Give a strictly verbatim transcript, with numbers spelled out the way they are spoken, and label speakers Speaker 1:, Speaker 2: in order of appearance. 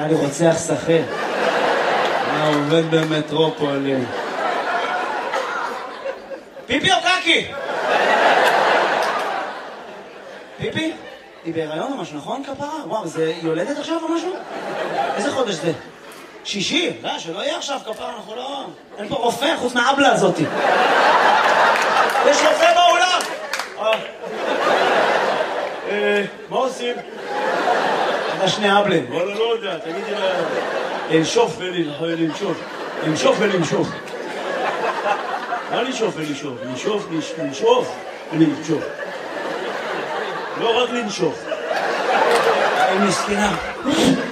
Speaker 1: נראה לי רוצח שכיר. מה, עובד במטרופולין. פיפי או קקי? פיפי? היא בהיריון או משהו, נכון כפרה? וואו, זה יולדת עכשיו או משהו? איזה חודש זה? שישי? לא, שלא יהיה עכשיו כפרה, אנחנו לא... אין פה רופא חוץ מהאבלה הזאתי. יש רופא באולם! אה, מה עושים? אתה שני אבלים. וואלה, לא יודע, תגידי לה... לנשוף ולנשוף. לנשוף ולנשוף. מה לנשוף ולנשוף? לנשוף, לנשוף ולנשוף. לא רק לנשוף. היא מסכנה.